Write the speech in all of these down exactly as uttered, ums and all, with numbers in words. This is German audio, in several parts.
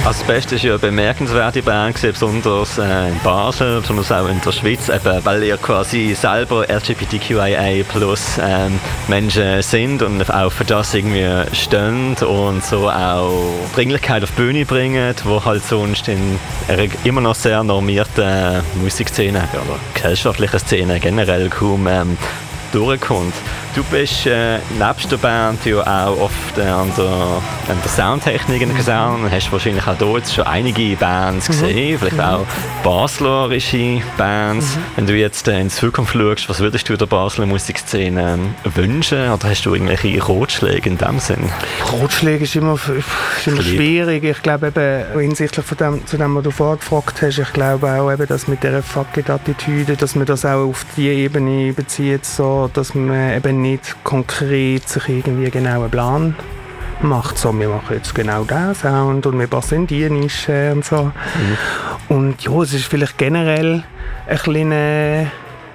Asbest ist ja eine bemerkenswerte Band, besonders äh, in Basel, besonders auch in der Schweiz, eben, weil ihr quasi selber L G B T Q I A plus ähm, Menschen sind und auch für das irgendwie stehen und so auch Dringlichkeit auf die Bühne bringen, wo halt sonst in einer immer noch sehr normierten Musikszene oder gesellschaftlichen Szene generell kaum ähm, durchkommt. Du bist äh, nebst der Band ja auch oft äh, an, der, an der Soundtechnik gesehen. Du hast wahrscheinlich auch dort schon einige Bands gesehen, mhm. vielleicht mhm. auch baslerische Bands. Mhm. Wenn du jetzt äh, in die Zukunft schaust, was würdest du der Basler Musikszene äh, wünschen? Oder hast du irgendwelche Ratschläge in dem Sinn? Ratschläge ist immer, ist immer schwierig. Ich glaube eben, hinsichtlich von dem, zu dem, was du vorher gefragt hast, ich glaube auch eben, dass mit dieser Fuck-it-Attitüde, dass man das auch auf die Ebene bezieht, so, dass man eben nicht konkret sich irgendwie genau einen Plan macht. So, wir machen jetzt genau diesen Sound und wir passen in die Nische und so. Mhm. Und ja, es ist vielleicht generell ein kleiner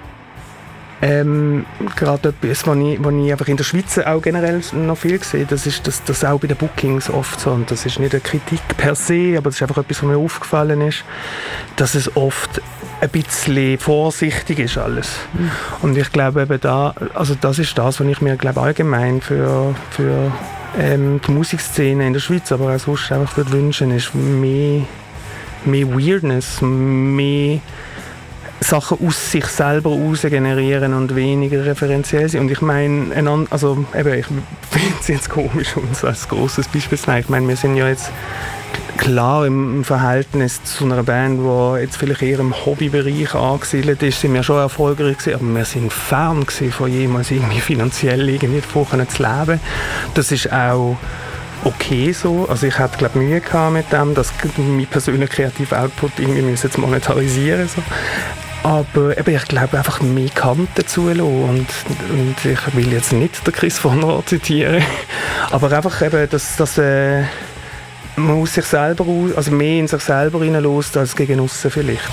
ähm, gerade etwas, was ich, was ich einfach in der Schweiz auch generell noch viel sehe, das ist das, das auch bei den Bookings oft so, und das ist nicht eine Kritik per se, aber das ist einfach etwas, was mir aufgefallen ist, dass es oft ein bisschen vorsichtig ist alles. Mhm. Und ich glaube eben da, also das ist das, was ich mir glaube allgemein für, für ähm, die Musikszene in der Schweiz, aber auch sonst einfach würde wünschen, ist mehr, mehr Weirdness, mehr Sachen aus sich selber raus generieren und weniger referenziell sein. Und ich meine, also eben, ich finde es jetzt komisch, uns als grosses Beispiel zu nehmen. Ich meine, wir sind ja jetzt klar im Verhältnis zu einer Band, die jetzt vielleicht eher im Hobbybereich angesiedelt ist, sind wir schon erfolgreich gewesen, aber wir sind fern gewesen, von jemals irgendwie finanziell irgendwie davon zu leben. Das ist auch okay so. Also ich hatte glaube Mühe gehabt mit dem, dass mein persönlicher kreativer Output irgendwie müssen jetzt monetarisieren so. Aber eben, ich glaube einfach mehr Kanten zulassen und, und ich will jetzt nicht den Chris von Rohr zitieren, aber einfach eben, dass, dass äh, man aus sich selber, also mehr in sich selber hineinlässt als gegen aussen vielleicht.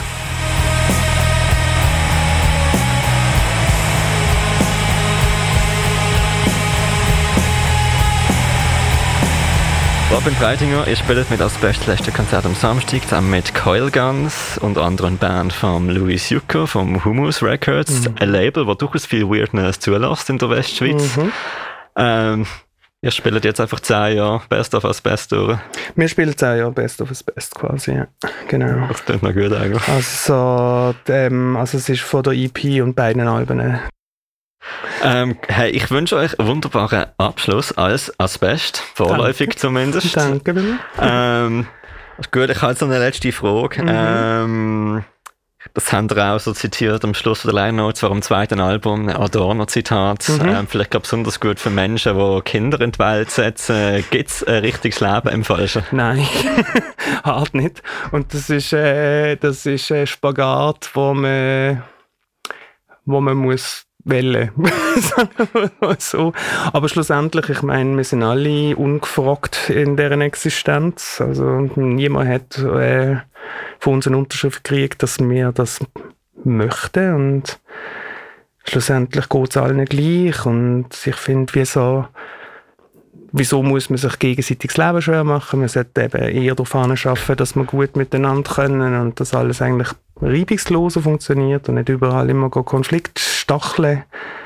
Robin Breitinger, ihr spielt mit Asbest das letzte Konzert am Samstag zusammen mit Coil Guns und anderen Band von Louis Jucker vom Humus Records, mhm. ein Label, das durchaus viel Weirdness zulässt in der Westschweiz. Mhm. Ähm, ihr spielt jetzt einfach zehn Jahre Best of Asbest durch. Wir spielen zehn Jahre Best of Asbest quasi, ja. Genau. Das klingt noch gut eigentlich. Also, ähm, also es ist von der E P und beiden Alben. Ähm, hey, ich wünsche euch einen wunderbaren Abschluss als Asbest, vorläufig Danke. Zumindest. Danke, bitte. Ähm, gut, ich habe jetzt noch eine letzte Frage. Mhm. Ähm, das haben wir auch so zitiert am Schluss der Line Notes, war am zweiten Album, ein Adorno-Zitat. Mhm. Ähm, vielleicht glaube besonders gut für Menschen, die Kinder in die Welt setzen. Gibt es ein richtiges Leben im Falschen? Nein, halt nicht. Und das ist, äh, das ist ein Spagat, wo man, wo man muss Welle, sagen wir mal so. Aber schlussendlich, ich meine, wir sind alle ungefragt in deren Existenz. Also niemand hat äh, von uns eine Unterschrift gekriegt, dass wir das möchten. Und schlussendlich geht es allen gleich. Und ich finde, wieso, wieso muss man sich gegenseitig das Leben schwer machen? Man sollte eben eher darauf arbeiten, dass wir gut miteinander können und dass alles eigentlich reibungsloser funktioniert und nicht überall immer Konflikt stacheln.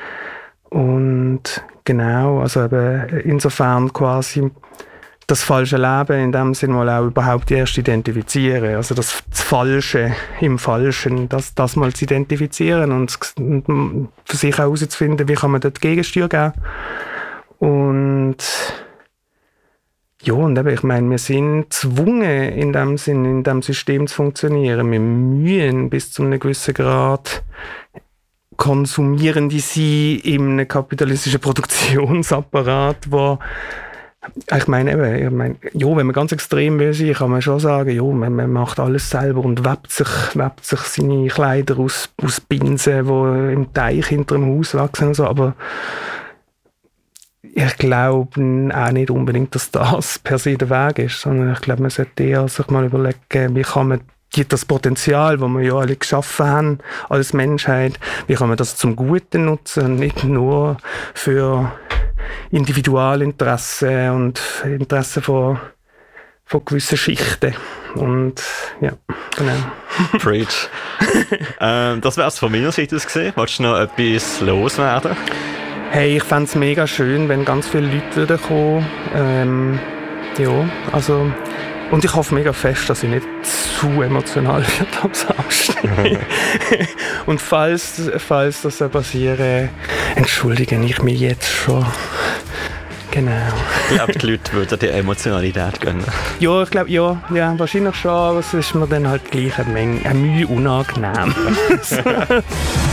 Und genau, also eben insofern quasi das falsche Leben in dem Sinne mal auch überhaupt erst identifizieren. Also das, das Falsche im Falschen, das, das mal zu identifizieren und, und für sich herauszufinden, wie kann man dort Gegensteuer geben. Und ja, und eben, ich meine, wir sind gezwungen, in dem Sinn, in dem System zu funktionieren. Wir müssen bis zu einem gewissen Grad konsumieren die sie in einem kapitalistischen Produktionsapparat, wo ich meine, eben, ich meine, ja, wenn man ganz extrem will sein, kann man schon sagen, ja, man, man macht alles selber und webt sich, webt sich seine Kleider aus, aus Binsen, die im Teich hinter dem Haus wachsen und so, aber ich glaube auch nicht unbedingt, dass das per se der Weg ist, sondern ich glaube, man sollte eher sich mal überlegen, wie kann man das Potenzial, das wir ja alle geschaffen haben als Menschheit, wie kann man das zum Guten nutzen und nicht nur für Individualinteressen und Interessen von, von gewissen Schichten. Und ja, genau. Preach. ähm, das wäre es von meiner Seite aus gesehen. Wolltest du noch etwas loswerden? Hey, ich fände es mega schön, wenn ganz viele Leute wieder kommen. Ähm, ja, also... Und ich hoffe mega fest, dass ich nicht zu emotional werde am Samstag. Und falls, falls das passiert, entschuldige ich mich jetzt schon. Genau. Ich glaube, die Leute würden die Emotionalität gönnen. Ja, ich glaube, ja, ja, wahrscheinlich schon, aber es ist mir dann halt gleich eine Menge, eine Mühe unangenehm.